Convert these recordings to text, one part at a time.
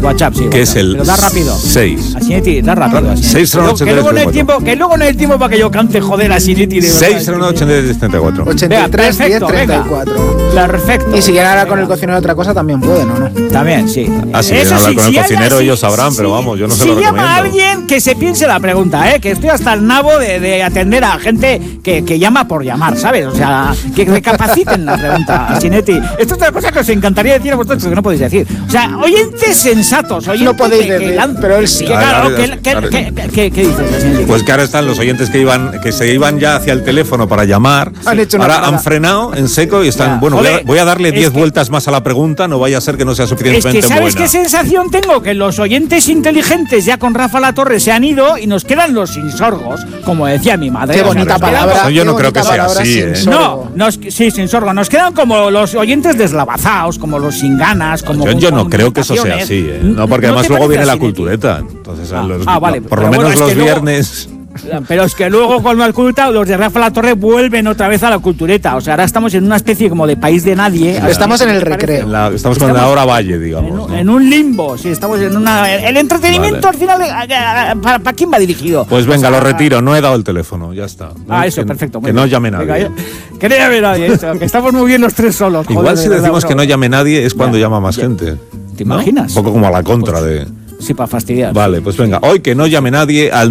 WhatsApp, sí. Que es el pero da rápido. 6. Asinetti, da rápido. 6098334. Que luego no hay tiempo para que yo cante, joder, Asinetti. 6098334. 83 10 34. Perfecto. Y si quieren hablar con el cocinero otra cosa, también pueden, ¿o no? También, sí. Si quieren hablar con el cocinero, ellos sabrán, pero vamos, yo no se lo recomiendo. Si llama a alguien, que se piense la pregunta, que estoy hasta el nabo de atender a gente que llama por llamar, ¿sabes? O sea, que recapaciten la pregunta, Asinetti. Esto es otra cosa que os encantaría decir a vosotros, que no podéis decir. O sea, oyentes sensatos, oyentes no podéis decir, pero él sí. ¿Qué dices, Asinetti? Pues que ahora están los oyentes que se iban ya hacia el teléfono para llamar. Ahora han frenado en seco y están, voy a darle 10 vueltas más a la pregunta, no vaya a ser que no sea suficientemente buena. ¿Sabes qué sensación tengo? Que los oyentes inteligentes ya con Rafa Latorre se han ido y nos quedan los sinsorgos, como decía mi madre. Qué bonita palabra. Yo no creo que sea así, sí, sin sorgo. Nos quedan como los oyentes deslavazados, como los sin ganas, como yo no creo que eso sea así, No, porque además luego viene la cultureta. Entonces, vale. Por lo menos los viernes. Pero es que luego con la cultureta los de Rafa Latorre vuelven otra vez a la cultureta. O sea, ahora estamos en una especie como de país de nadie. Estamos en el recreo. Estamos con la hora valle, digamos. En un limbo, sí, estamos en una... El entretenimiento al final, ¿para quién va dirigido? Pues venga, lo retiro, no he dado el teléfono, ya está. Eso, perfecto. Que no llame nadie. Venga, que no llame nadie, eso, que estamos muy bien los tres solos. Igual si decimos que no llame nadie es cuando llama más gente. ¿Te imaginas? Un poco como a la contra de... Sí, para fastidiar. Vale, pues venga, hoy que no llame nadie al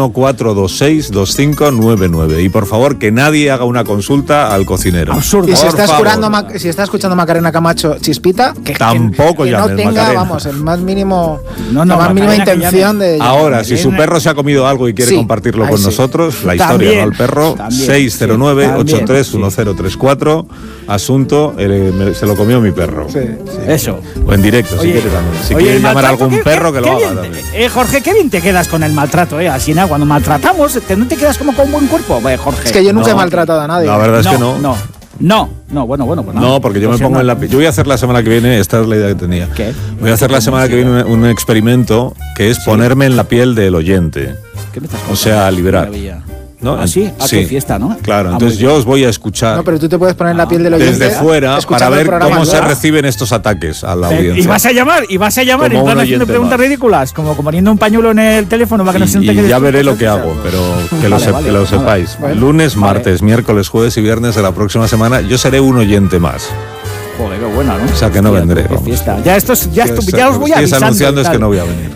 914262599 y por favor que nadie haga una consulta al cocinero. Absurdo. Y si está escuchando Macarena Camacho Chispita, que tampoco que llame no tenga, Macarena. vamos, el más mínimo, la más mínima intención de... Ahora, si su perro se ha comido algo y quiere compartirlo con nosotros, la historia, también, ¿no? El perro, 609-831034, asunto, se lo comió mi perro. Sí. Eso. O en directo, si quiere también. Si quiere llamar a algún perro, que lo haga también. Jorge, qué bien te quedas con el maltrato, así nada, cuando maltratamos, ¿no te quedas como con buen cuerpo, Jorge? Es que yo nunca he maltratado a nadie. La verdad es que no. No, bueno, pues no. No, porque yo me pongo en la... Yo voy a hacer la semana que viene, esta es la idea que tenía. ¿Qué? Voy a hacer la semana que viene un experimento que es ponerme en la piel del oyente. ¿Qué me estás contando? O sea, liberar. Maravilla. ¿No? Sí, qué fiesta, ¿no? Claro, entonces yo os voy a escuchar. No, pero tú te puedes poner en la piel del oyente desde fuera para ver cómo se recibe reciben estos ataques a la audiencia. Y vas a llamar en plan haciendo preguntas ridículas, como poniendo un pañuelo en el teléfono para que no se note que... Y ya veré lo que hago, pero que lo sepáis. Vale. Lunes, martes, miércoles, jueves y viernes de la próxima semana yo seré un oyente más. Joder, qué buena, ¿no? O sea, que no vendré. Qué fiesta. Ya os voy Si avisando. es anunciando es que no voy a venir.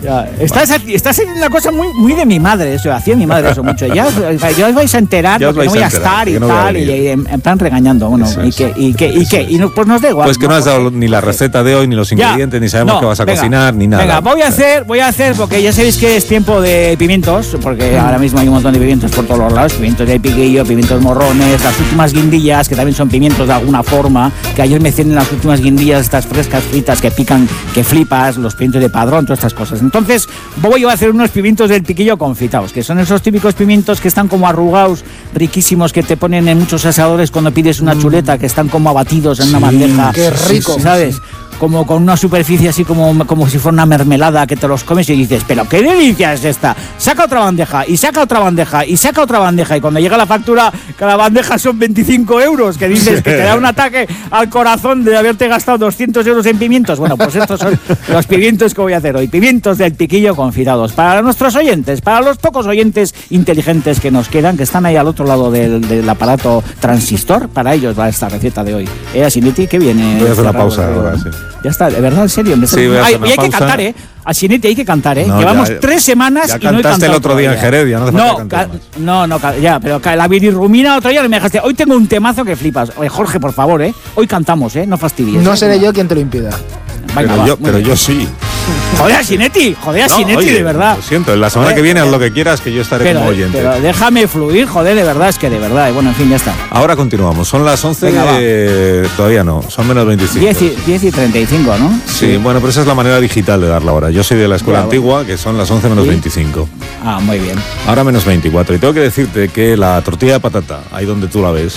Estás en una cosa muy de mi madre, eso. Hacía mi madre eso mucho. Ya os vais a enterar porque no voy a estar y tal, y en plan regañando. Bueno, ¿y qué? Y pues nos da igual. Pues que no has dado ni la receta de hoy, ni los ingredientes, ni sabemos qué vas a cocinar, ni nada. Venga, voy a hacer, porque ya sabéis que es tiempo de pimientos, porque ahora mismo hay un montón de pimientos por todos los lados. Pimientos de piquillo, pimientos morrones, las últimas guindillas, que también son pimientos de alguna forma, que ayer me tienen las últimas guindillas, estas frescas fritas que pican, que flipas, los pimientos de padrón, todas estas cosas. Entonces voy a hacer unos pimientos del piquillo confitados, que son esos típicos pimientos que están como arrugados, riquísimos, que te ponen en muchos asadores cuando pides una chuleta, que están como abatidos en una bandeja. Qué rico. ¿Sabes? Como con una superficie así como si fuera una mermelada, que te los comes y dices, pero qué delicia es esta. Saca otra bandeja, y saca otra bandeja, y saca otra bandeja, y cuando llega la factura, cada bandeja son 25 euros, que dices que te da un ataque al corazón de haberte gastado 200 euros en pimientos. Bueno, pues estos son los pimientos que voy a hacer hoy. Pimientos del piquillo confitados. Para nuestros oyentes, para los pocos oyentes inteligentes que nos quedan, que están ahí al otro lado del aparato transistor, para ellos va esta receta de hoy. Asinetti, ¿qué viene? Voy a hacer una pausa ahora, sí. Ya está, de verdad, en serio. Sí, voy a hacer una y hay pausa. que cantar, Asinetti, hay que cantar, No, Llevamos ya, 3 semanas ya y no he cantado. cantaste el otro día en Jerez, ya no hace falta cantar más. Ya, pero la virirrumina otro día no me dejaste. Hoy tengo un temazo que flipas. Oye, Jorge, por favor, Hoy cantamos, no fastidies. No seré yo quien te lo impida. Venga, pero yo sí. Joder, Asinetti, Oye, de verdad. Lo siento, la semana que viene haz lo que quieras, que yo estaré como oyente. Pero déjame fluir, joder, de verdad, de verdad. Y bueno, en fin, ya está. Ahora continuamos, son las 11, Venga, todavía no, son menos 25. 10 y 35, ¿no? Sí, bueno, pero esa es la manera digital de dar la hora. Yo soy de la escuela antigua, que son las 11 menos 25. Ah, muy bien. Ahora menos 24. Y tengo que decirte que la tortilla de patata, ahí donde tú la ves,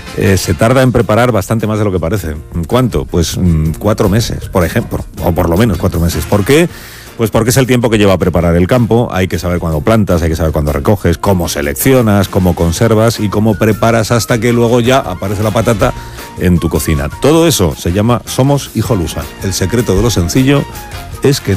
se tarda en preparar bastante más de lo que parece. ¿Cuánto? Pues 4 meses, por ejemplo, o por lo menos 4 meses. ¿Por qué? Pues porque es el tiempo que lleva a preparar el campo, hay que saber cuándo plantas, hay que saber cuándo recoges, cómo seleccionas, cómo conservas y cómo preparas hasta que luego ya aparece la patata en tu cocina. Todo eso se llama Somos Hijolusa. El secreto de lo sencillo es que